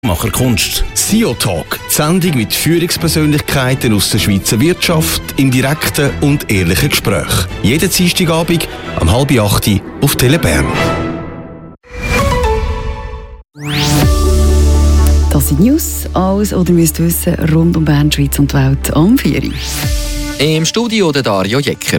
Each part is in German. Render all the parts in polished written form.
Macher Kunst. SEO Talk, die Sendung mit Führungspersönlichkeiten aus der Schweizer Wirtschaft im direkten und ehrlichen Gespräch. Jeden Dienstagabend um 7:30 auf Tele Bern. Das sind News, alles oder müsst wissen rund um Bern, Schweiz und die Welt am 4. Im Studio der Dario Jecker.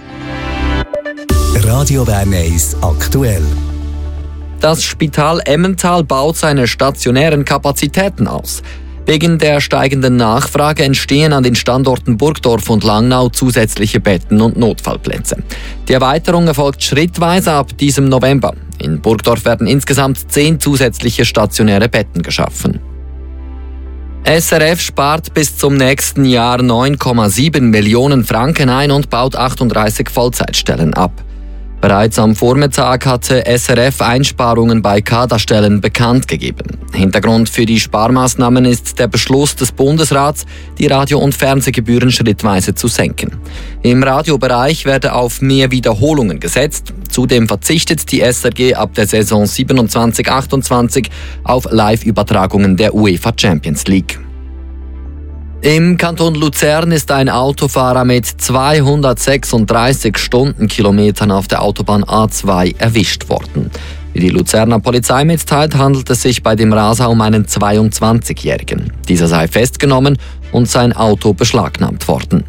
Radio Bern 1 aktuell. Das Spital Emmental baut seine stationären Kapazitäten aus. Wegen der steigenden Nachfrage entstehen an den Standorten Burgdorf und Langnau zusätzliche Betten und Notfallplätze. Die Erweiterung erfolgt schrittweise ab diesem November. In Burgdorf werden insgesamt 10 zusätzliche stationäre Betten geschaffen. SRF spart bis zum nächsten Jahr 9,7 Millionen Franken ein und baut 38 Vollzeitstellen ab. Bereits am Vormittag hatte SRF Einsparungen bei Kaderstellen bekannt gegeben. Hintergrund für die Sparmaßnahmen ist der Beschluss des Bundesrats, die Radio- und Fernsehgebühren schrittweise zu senken. Im Radiobereich werde auf mehr Wiederholungen gesetzt. Zudem verzichtet die SRG ab der Saison 27/28 auf Live-Übertragungen der UEFA Champions League. Im Kanton Luzern ist ein Autofahrer mit 236 Stundenkilometern auf der Autobahn A2 erwischt worden. Wie die Luzerner Polizei mitteilt, handelt es sich bei dem Raser um einen 22-Jährigen. Dieser sei festgenommen und sein Auto beschlagnahmt worden.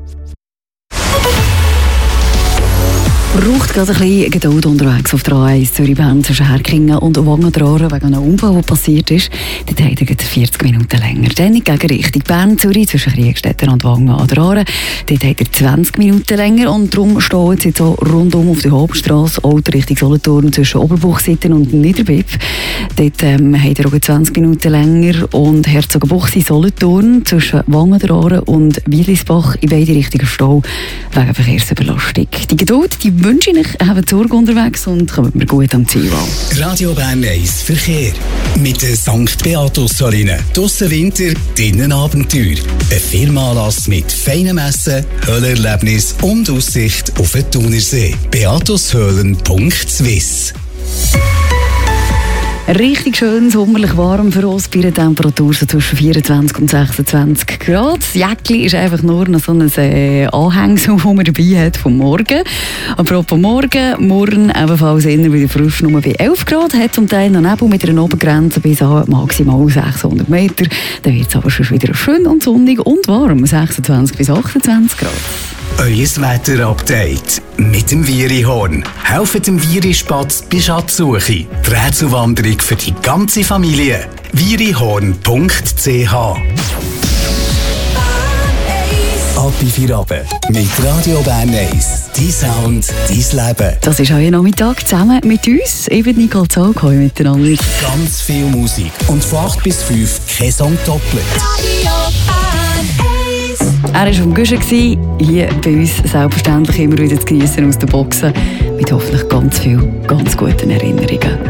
Braucht gerade ein bisschen Geduld unterwegs auf der A1 Zürich-Bern zwischen Herkingen und Wangen-Droren wegen einem Unfall, der passiert ist. Dort hat er 40 Minuten länger. Dann in Gegenrichtung Bern-Zürich zwischen Kriegstetten und Wangen-Droren. Dort hat er 20 Minuten länger und darum stehen jetzt so rundum auf der Hauptstrasse auch Richtung Solothurn zwischen Oberbuchsitten und Niederbipp. Dort hat er auch 20 Minuten länger und Herzogenbuchsee Solothurn zwischen Wangen-Droren und Wielisbach in beide Richtungen Stau wegen Verkehrsüberlastung. Die Geduld, die wünsche ich euch, habt Sorge unterwegs und kommt mir gut am Ziel an. Radio Bern 1 Verkehr. Mit der St. Beatus-Saline. Draussen Winter, drinnen Abenteuer. Ein Firmenanlass mit feinem Essen, Höhlerlebnis und Aussicht auf den Thunersee. beatushöhlen.swiss. Richtig schön sommerlich warm für uns bei einer Temperatur so zwischen 24 und 26 Grad. Das Jäckli ist einfach nur noch so ein Anhängsel, das man dabei hat vom Morgen. Apropos morgen ebenfalls eher wieder frisch, nur bei 11 Grad, hat zum Teil noch Nebel mit einer Obergrenze bis an maximal 600 Meter. Dann wird es aber schon wieder schön und sonnig und warm, 26 bis 28 Grad. Euer Wetter-Update mit dem Virihorn. Helft dem Virispatz bei Schatzsuche. Die Rätselwanderung für die ganze Familie. virihorn.ch. Ab in 4 mit Radio Bern 1. Dein Sound, dein Leben. Das ist heute Nachmittag zusammen mit uns. Ich bin Nicole Zog, heute miteinander. Ganz viel Musik und von 8 bis 5 kein Song doppelt. Er war am Guschen, hier bei uns selbstverständlich immer wieder zu genießen aus den Boxen mit hoffentlich ganz vielen, ganz guten Erinnerungen.